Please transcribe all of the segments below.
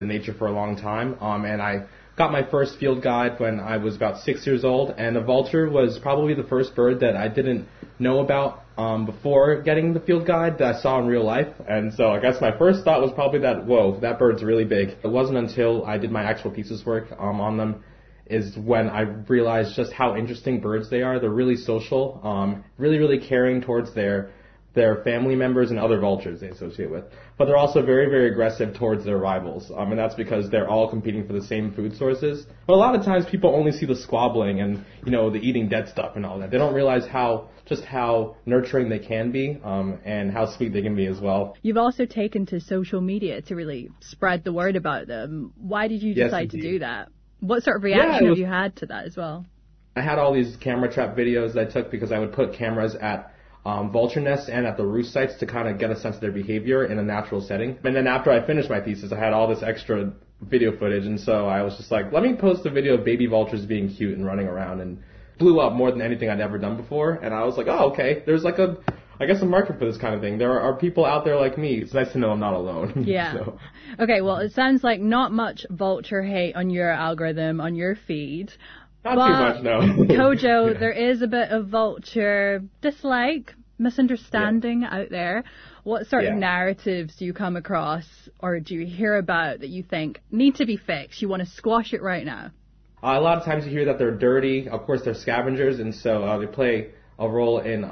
in nature for a long time, and I got my first field guide when I was about 6 years old, and a vulture was probably the first bird that I didn't know about before getting the field guide that I saw in real life. And so I guess my first thought was probably that, whoa, that bird's really big. It wasn't until I did my actual thesis work on them is when I realized just how interesting birds they are. They're really social, really, really caring towards their family members and other vultures they associate with. But they're also very, very aggressive towards their rivals, and that's because they're all competing for the same food sources. But a lot of times people only see the squabbling and, the eating dead stuff and all that. They don't realize how nurturing they can be, and how sweet they can be as well. You've also taken to social media to really spread the word about them. Why did you decide to do that? What sort of reaction have you had to that as well? I had all these camera trap videos that I took because I would put cameras at vulture nests and at the roost sites to kind of get a sense of their behavior in a natural setting. And then after I finished my thesis, I had all this extra video footage, and so I was just like, let me post a video of baby vultures being cute and running around, and blew up more than anything I'd ever done before. And I was like, oh, okay, there's like a market for this kind of thing. There are people out there like me. It's nice to know I'm not alone. Yeah. So. Okay, well, it sounds like not much vulture hate on your algorithm, on your feed. Not too much, no. Kojo, there is a bit of vulture dislike, misunderstanding out there. What sort of narratives do you come across or do you hear about that you think need to be fixed? You want to squash it right now? A lot of times you hear that they're dirty. Of course, they're scavengers, and so they play a role in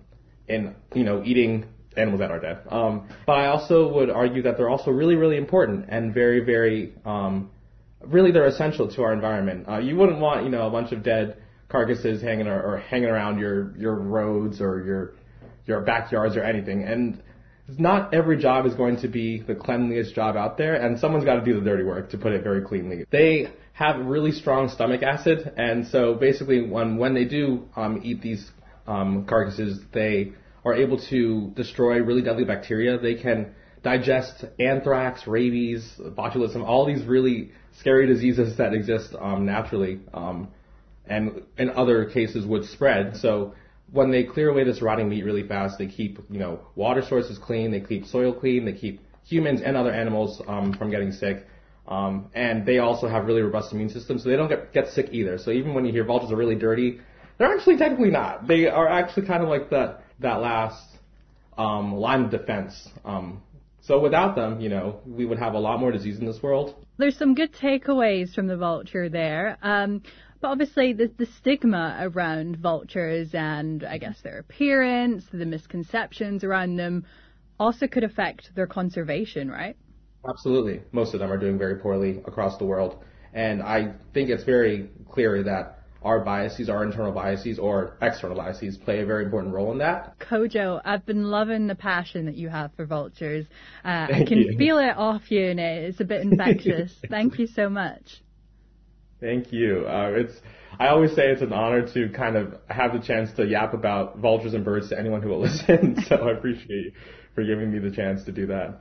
eating animals that are dead. But I also would argue that they're also really, really important and very, very really they're essential to our environment. You wouldn't want a bunch of dead carcasses hanging around your roads or your backyards or anything. And not every job is going to be the cleanliest job out there, and someone's got to do the dirty work, to put it very cleanly. They have really strong stomach acid, and so basically when they do eat these carcasses, they are able to destroy really deadly bacteria. They can digest anthrax, rabies, botulism, all these really scary diseases that exist naturally, and in other cases would spread. So when they clear away this rotting meat really fast, they keep water sources clean, they keep soil clean, they keep humans and other animals from getting sick. And they also have really robust immune systems, so they don't get sick either. So even when you hear vultures are really dirty, they're actually technically not. They are actually kind of like that last line of defense. So without them, we would have a lot more disease in this world. There's some good takeaways from the vulture there. But obviously the stigma around vultures and I guess their appearance, the misconceptions around them also could affect their conservation, right? Absolutely. Most of them are doing very poorly across the world. And I think it's very clear that our biases, our internal biases or external biases play a very important role in that. Kojo, I've been loving the passion that you have for vultures. I can feel it off you and it's a bit infectious. Thank you so much. Thank you. I always say it's an honor to kind of have the chance to yap about vultures and birds to anyone who will listen. So I appreciate you for giving me the chance to do that.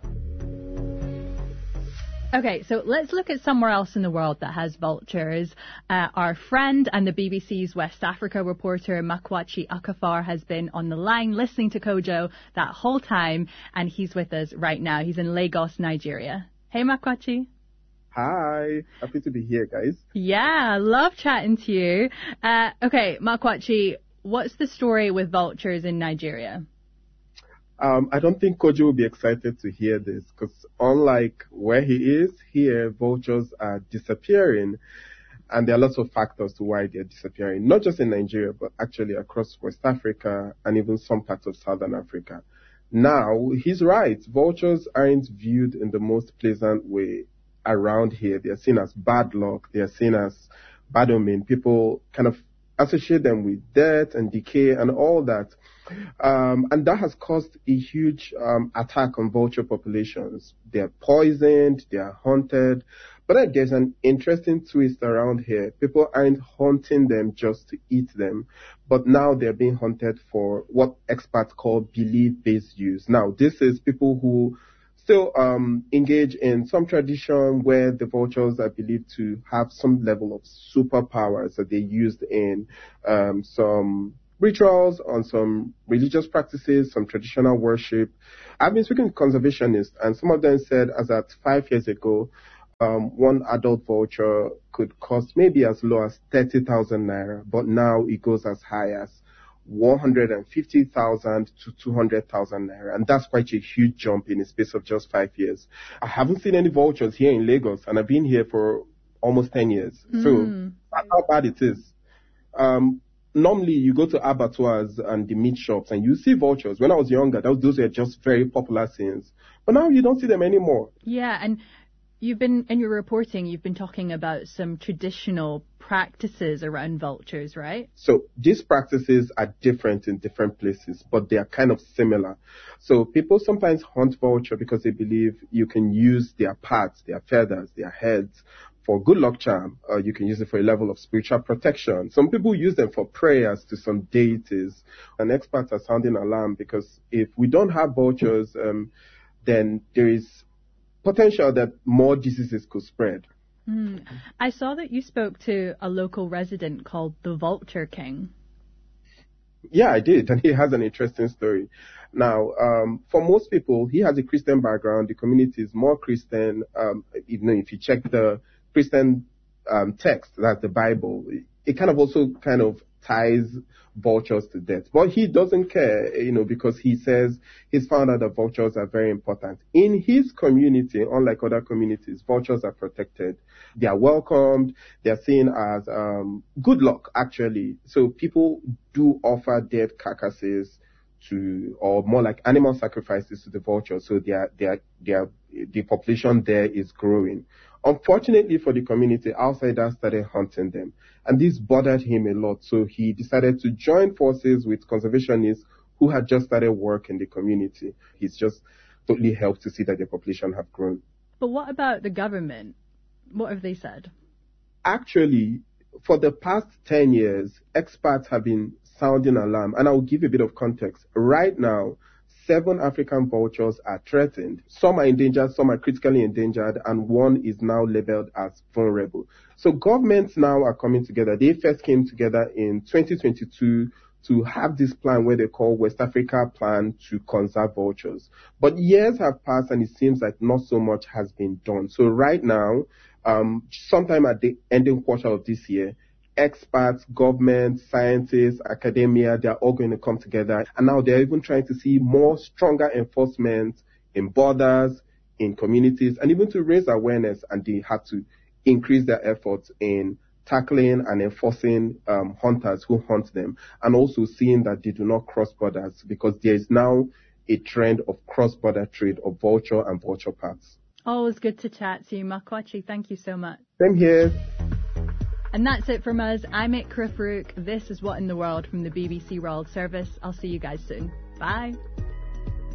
Okay, so let's look at somewhere else in the world that has vultures. Our friend and the BBC's West Africa reporter, Makwachi Akafar, has been on the line listening to Kojo that whole time, and he's with us right now. He's in Lagos, Nigeria. Hey, Makwachi. Hi, happy to be here, guys. Yeah, love chatting to you. Okay, Makwachi, what's the story with vultures in Nigeria? I don't think Kojo will be excited to hear this because unlike where he is, here vultures are disappearing, and there are lots of factors to why they're disappearing, not just in Nigeria, but actually across West Africa and even some parts of Southern Africa. Now, he's right. Vultures aren't viewed in the most pleasant way around here. They are seen as bad luck. They are seen as bad omen. People kind of associate them with death and decay and all that. And that has caused a huge attack on vulture populations. They're poisoned, they're hunted. But there's an interesting twist around here. People aren't hunting them just to eat them, but now they're being hunted for what experts call belief-based use. Now, this is people who still engage in some tradition where the vultures are believed to have some level of superpowers that they used in some rituals, on some religious practices, some traditional worship. I've been speaking to conservationists, and some of them said as at 5 years ago, One adult vulture could cost maybe as low as 30,000 naira, but now it goes as high as 150,000 to 200,000 naira. And that's quite a huge jump in a space of just 5 years. I haven't seen any vultures here in Lagos, and I've been here for almost 10 years. So that's how bad it is. Normally, you go to abattoirs and the meat shops and you see vultures. When I was younger, those were just very popular scenes. But now you don't see them anymore. Yeah, and in your reporting, you've been talking about some traditional practices around vultures, right? So these practices are different in different places, but they are kind of similar. So people sometimes hunt vulture because they believe you can use their parts, their feathers, their heads for good luck charm. You can use it for a level of spiritual protection. Some people use them for prayers to some deities. And experts are sounding alarm because if we don't have vultures, then there is potential that more diseases could spread. I saw that you spoke to a local resident called the Vulture King. Yeah, I did, and he has an interesting story. Now, for most people, he has a Christian background. The community is more Christian. If you check the Christian text, that's the Bible, it kind of ties vultures to death. But he doesn't care, because he says he's found out that vultures are very important. In his community, unlike other communities, vultures are protected. They are welcomed. They are seen as good luck, actually. So people do offer dead carcasses or more like animal sacrifices to the vultures. So the population there is growing. Unfortunately for the community, outsiders started hunting them. And this bothered him a lot. So he decided to join forces with conservationists who had just started work in the community. He's just totally helped to see that the population have grown. But what about the government? What have they said? Actually, for the past 10 years, experts have been sounding alarm. And I'll give a bit of context. Right now, 7 African vultures are threatened. Some are endangered, some are critically endangered, and one is now labeled as vulnerable. So governments now are coming together. They first came together in 2022 to have this plan where they call West Africa Plan to Conserve Vultures. But years have passed and it seems like not so much has been done. So right now, sometime at the ending quarter of this year, experts, government, scientists, academia, they're all going to come together. And now they're even trying to see stronger enforcement in borders, in communities, and even to raise awareness. And they have to increase their efforts in tackling and enforcing hunters who hunt them, and also seeing that they do not cross borders, because there is now a trend of cross-border trade of vulture and vulture parts. Always good to chat to you, Makwachi. Thank you so much. Same here. And that's it from us. I'm Ikra Farouk. This is What in the World from the BBC World Service. I'll see you guys soon. Bye.